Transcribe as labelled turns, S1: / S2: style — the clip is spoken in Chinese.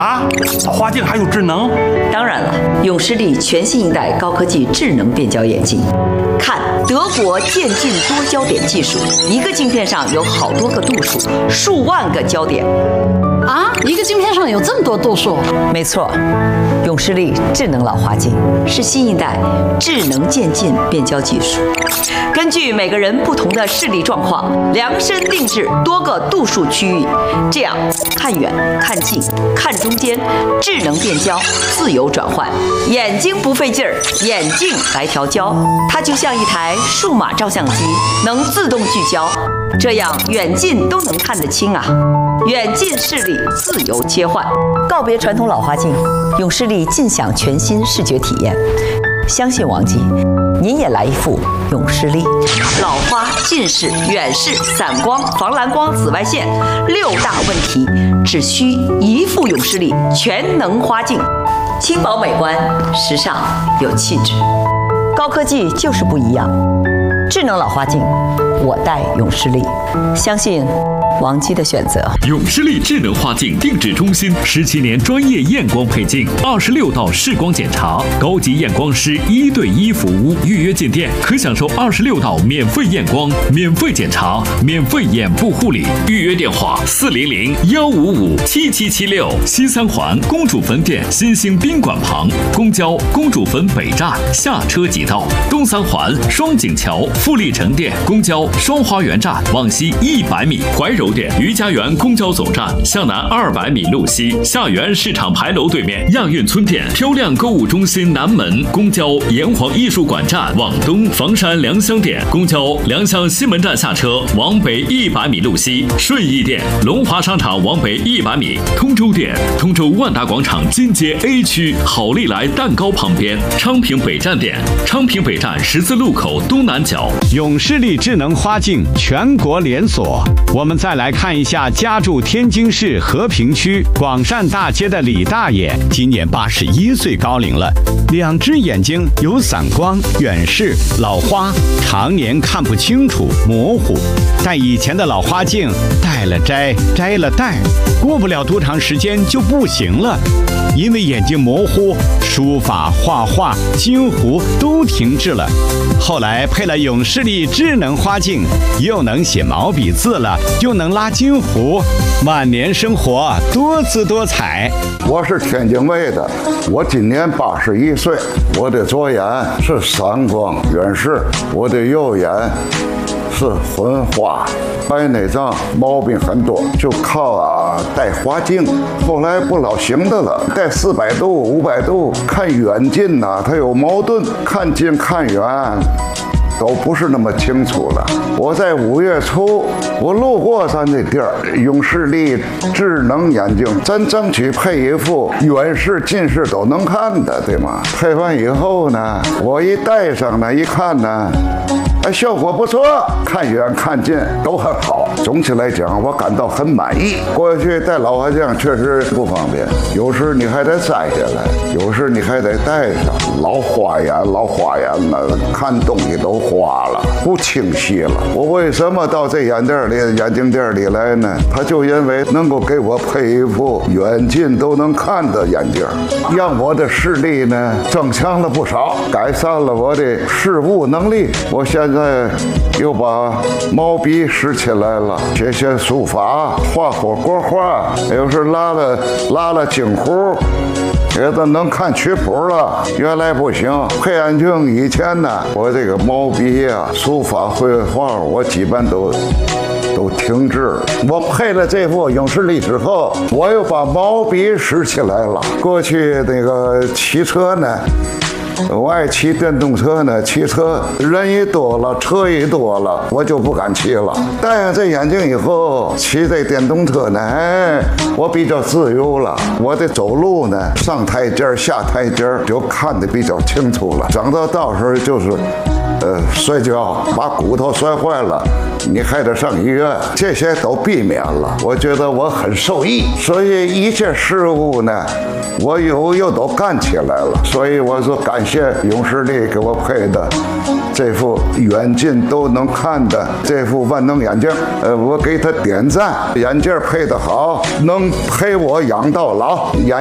S1: 啊，老花镜还有智能？
S2: 当然了，永视力全新一代高科技智能变焦眼镜，看德国渐进多焦点技术，一个镜片上有好多个度数，数万个焦点。
S3: 啊，一个镜片上有这么多度数？
S2: 没错，永视力智能老花镜是新一代智能渐进变焦技术，根据每个人不同的视力状况，量身定制多个度数区域，这样看远、看近、看中间，智能变焦，自由转换，眼睛不费劲儿，眼镜来调焦，它就像一台数码照相机，能自动聚焦，这样远近都能看得清啊。远近视力自由切换，告别传统老花镜，永视力尽享全新视觉体验。相信王姬，您也来一副永视力。老花、近视、远视、散光、防蓝光、紫外线6大问题，只需一副永视力全能花镜，轻薄美观，时尚有气质。高科技就是不一样，智能老花镜，我戴永视力，相信王姬的选择。
S4: 永视力智能花镜定制中心17年专业验光配镜，26道视光检查，高级验光师1对1服务。预约进店可享受26道免费验光、免费检查、免费眼部护理。预约电话400-155-7776。西三环公主坟店新兴宾馆旁，公交公主坟北站下车即到。东三环双井桥富力城店公交双花园站往西100米。怀柔店余家园公交总站向南200米路西，下园市场牌楼对面亚运村店漂亮购物中心南门公交炎黄艺术馆站往东，房山良乡店公交良乡西门站下车往北100米路西，顺义店龙华商场往北100米，通州店通州万达广场金街 A 区好利来蛋糕旁边，昌平北站店昌平北站十字路口东南角。
S5: 永视力智能花镜全国连锁。我们再来看一下家住天津市和平区广善大街的李大爷，今年81岁高龄了，2只眼睛有散光、远视、老花，常年看不清楚、模糊。但以前的老花镜戴了摘，摘了戴，过不了多长时间就不行了，因为眼睛模糊，书法、画画、金糊都停滞了。后来配了永视力智能花镜，又能写毛笔字了，又能拉金糊，晚年生活多姿多彩。
S6: 我是天津卫的，我今年81岁，我的左眼是散光远视，我的右眼是混花，白内障毛病很多，就靠戴花镜。后来不老行的了，戴400度、500度，看远近呐，它有矛盾，看近看远都不是那么清楚了。我在5月初，我路过咱这店儿，永视力智能眼镜，咱争取配一副远视、近视都能看的，对吗？配完以后呢，我一戴上呢，一看呢，效果不错，看远看近都很好。总体来讲，我感到很满意。过去戴老花镜确实不方便，有时你还得摘下来，有时你还得戴上，老花眼了，看东西都花了，不清晰了。我为什么到这眼镜店里来呢？他就因为能够给我配一副远近都能看的眼镜，让我的视力呢增强了不少，改善了我的视物能力。我现在又把毛笔拾起来了，写书法，画国画，有时拉了金壶，也都能看曲谱了。原来不行，配眼镜以前呢，我这个毛笔书法绘画，我基本都停滞了。我配了这副永视力之后，我又把毛笔拾起来了。过去那个骑车呢，我爱骑电动车呢，骑车人一多了，车一多了，我就不敢骑了。戴上这眼镜以后，骑这电动车呢，我比较自由了。我的走路呢，上台阶下台阶就看得比较清楚了。整到到时候就是摔跤把骨头摔坏了，你还得上医院，这些都避免了。我觉得我很受益，所以一切事物呢，我又都干起来了。所以我说感谢永视力给我配的这副远近都能看的这副万能眼镜，我给他点赞，眼镜配得好，能陪我养到老。